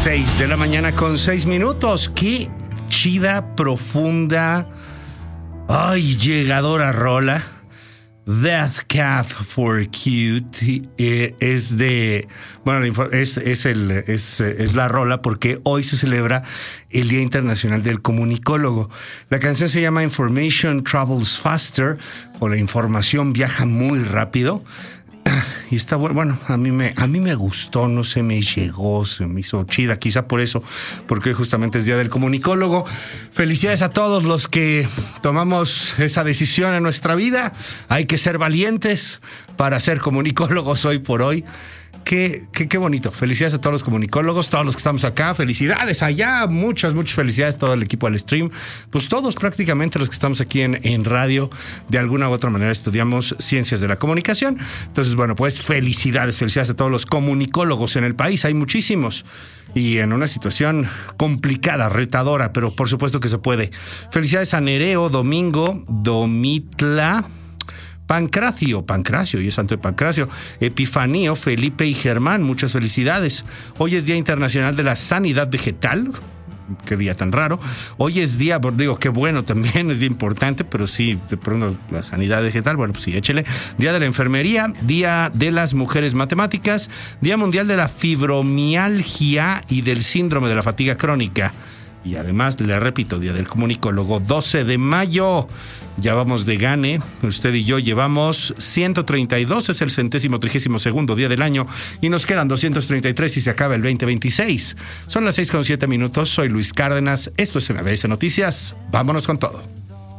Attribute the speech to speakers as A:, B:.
A: 6:06 a.m. Qué chida, profunda, llegadora rola. Death Cab for Cute es de, bueno, es la rola porque hoy se celebra el Día Internacional del Comunicólogo. La canción se llama Information Travels Faster, o la información viaja muy rápido. Y está bueno, a mí me gustó, no sé, me llegó, se me hizo chida, quizá por eso, porque hoy justamente es Día del Comunicólogo. Felicidades a todos los que tomamos esa decisión en nuestra vida. Hay que ser valientes para ser comunicólogos hoy por hoy. Qué bonito. Felicidades a todos los comunicólogos, todos los que estamos acá. Felicidades allá. Muchas felicidades a todo el equipo del stream. Pues todos prácticamente los que estamos aquí en radio, de alguna u otra manera estudiamos ciencias de la comunicación. Entonces, bueno, pues felicidades a todos los comunicólogos en el país. Hay muchísimos. Y en una situación complicada, retadora, pero por supuesto que se puede. Felicidades a Nereo, Domingo, Domitla, Pancracio, y es santo de Pancracio, Epifanio, Felipe y Germán, muchas felicidades. Hoy es Día Internacional de la Sanidad Vegetal. Qué día tan raro. Hoy es día, digo, qué bueno también, es día importante, pero sí, de pronto la sanidad vegetal, bueno, pues sí, échele. Día de la enfermería, Día de las mujeres matemáticas, Día Mundial de la Fibromialgia y del síndrome de la fatiga crónica. Y además, le repito, Día del Comunicólogo, 12 de mayo. Ya vamos de gane. Usted y yo llevamos 132, es el 132º día del año. Y nos quedan 233 y se acaba el 2026. Son las 6:07 a.m. Soy Luis Cárdenas. Esto es MBS Noticias. Vámonos con todo.